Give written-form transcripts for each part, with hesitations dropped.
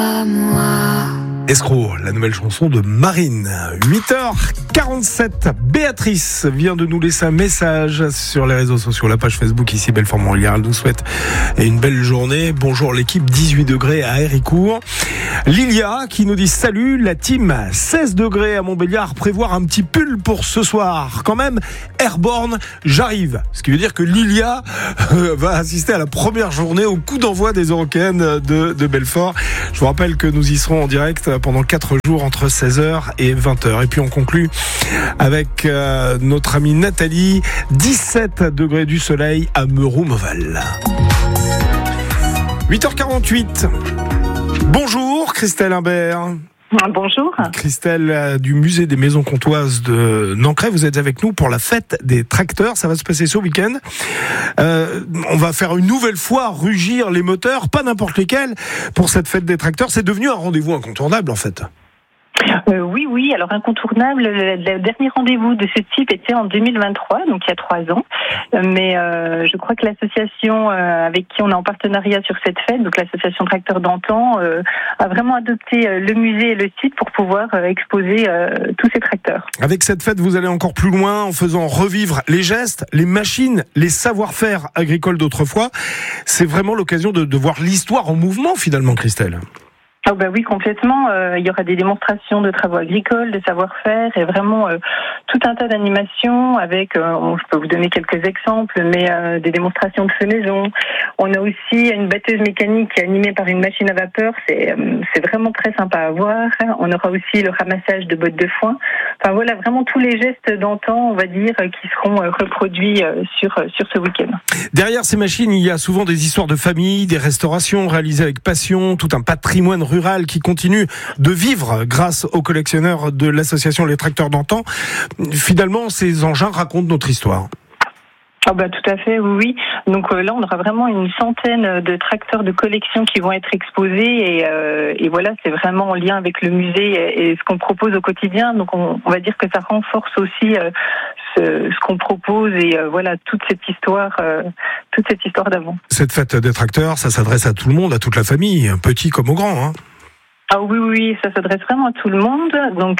Escroc, la nouvelle chanson de Marine. 8h47, Béatrice vient de nous laisser un message sur les réseaux sociaux, la page Facebook ici Belfort-Montbéliard. Elle nous souhaite une belle journée. Bonjour l'équipe, 18 degrés à Héricourt. Lilia qui nous dit salut la team, 16 degrés à Montbéliard, prévoir un petit pull pour ce soir. Quand même, Airborne, j'arrive. Ce qui veut dire que Lilia va assister à la première journée au coup d'envoi des Européennes de Belfort. Je vous rappelle que nous y serons en direct pendant 4 jours entre 16h et 20h. Et puis on conclut avec notre amie Nathalie, 17 degrés du soleil à Meroux-Moval. 8h48. Bonjour Christelle Imbert. Bonjour. Christelle du musée des maisons comtoises de Nancray, vous êtes avec nous pour la fête des tracteurs, ça va se passer ce week-end. On va faire une nouvelle fois rugir les moteurs, pas n'importe lesquels, pour cette fête des tracteurs. C'est devenu un rendez-vous incontournable en fait. Oui, alors incontournable, le dernier rendez-vous de ce type était en 2023, donc il y a 3 ans. Mais je crois que l'association avec qui on est en partenariat sur cette fête, donc l'association Tracteurs d'antan, a vraiment adopté le musée et le site pour pouvoir exposer tous ces tracteurs. Avec cette fête, vous allez encore plus loin en faisant revivre les gestes, les machines, les savoir-faire agricoles d'autrefois. C'est vraiment l'occasion de voir l'histoire en mouvement finalement, Christelle. Ah oui, complètement. Il y aura des démonstrations de travaux agricoles, de savoir-faire et vraiment tout un tas d'animations avec, je peux vous donner quelques exemples, mais des démonstrations de fenaison. On a aussi une batteuse mécanique qui est animée par une machine à vapeur. C'est vraiment très sympa à voir. On aura aussi le ramassage de bottes de foin. Enfin voilà, vraiment tous les gestes d'antan, on va dire, qui seront reproduits sur ce week-end. Derrière ces machines, il y a souvent des histoires de famille, des restaurations réalisées avec passion, tout un patrimoine rural qui continue de vivre grâce aux collectionneurs de l'association Les Tracteurs d'antan. Finalement, ces engins racontent notre histoire. Tout à fait, oui. Donc là, on aura vraiment une centaine de tracteurs de collection qui vont être exposés et voilà, c'est vraiment en lien avec le musée et ce qu'on propose au quotidien. Donc on va dire que ça renforce aussi ce qu'on propose et voilà toute cette histoire d'avant. Cette fête des tracteurs, ça s'adresse à tout le monde, à toute la famille, petit comme au grand, hein. Oui, ça s'adresse vraiment à tout le monde, donc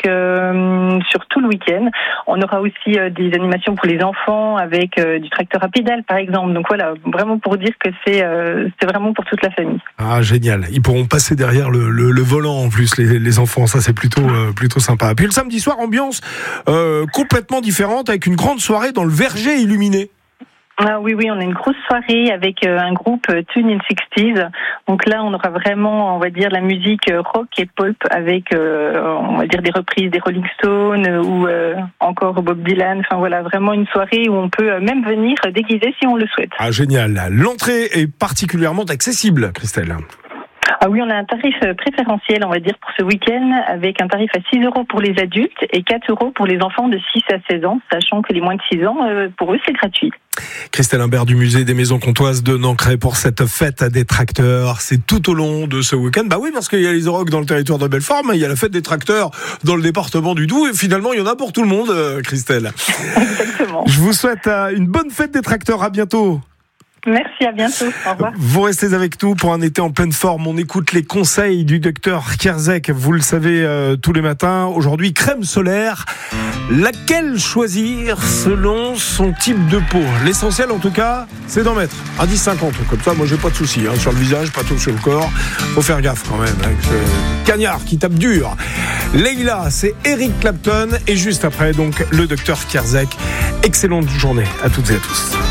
sur tout le week-end. On aura aussi des animations pour les enfants avec du tracteur à pédale par exemple. Donc voilà, vraiment pour dire que c'est vraiment pour toute la famille. Ah génial, ils pourront passer derrière le volant en plus les enfants, ça c'est plutôt sympa. Puis le samedi soir, ambiance complètement différente avec une grande soirée dans le verger illuminé. Oui, on a une grosse soirée avec un groupe Tune in 60s. Donc là, on aura vraiment, on va dire, la musique rock et pop avec, on va dire, des reprises des Rolling Stones ou encore Bob Dylan. Enfin voilà, vraiment une soirée où on peut même venir déguisé si on le souhaite. Ah génial. L'entrée est particulièrement accessible, Christelle. Oui, on a un tarif préférentiel, on va dire, pour ce week-end, avec un tarif à 6 € pour les adultes et 4 € pour les enfants de 6 à 16 ans, sachant que les moins de 6 ans, pour eux, c'est gratuit. Christelle Imbert du musée des maisons comtoises de Nancray pour cette fête des tracteurs. C'est tout au long de ce week-end. Oui, parce qu'il y a les Orocs dans le territoire de Belfort, mais il y a la fête des tracteurs dans le département du Doubs. Et finalement, il y en a pour tout le monde, Christelle. Exactement. Je vous souhaite une bonne fête des tracteurs. À bientôt. Merci, à bientôt. Au revoir. Vous restez avec nous pour un été en pleine forme. On écoute les conseils du docteur Kierzek. Vous le savez tous les matins. Aujourd'hui, crème solaire. Laquelle choisir selon son type de peau? L'essentiel, en tout cas, c'est d'en mettre à 10-50. Comme ça, moi, j'ai pas de soucis sur le visage, pas tout sur le corps. Faut faire gaffe quand même. Avec ce cagnard qui tape dur. Leïla, c'est Eric Clapton. Et juste après, donc, le docteur Kierzek. Excellente journée à toutes et à tous.